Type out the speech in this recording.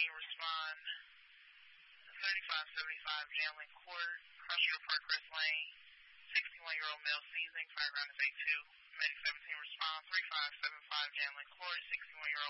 respond 3575 Janlin Court, Crossroad Parkcrest Lane. 61-year-old male seizing, fireground is A2. Medic 17 respond 3575 Janlin Court, 61-year-old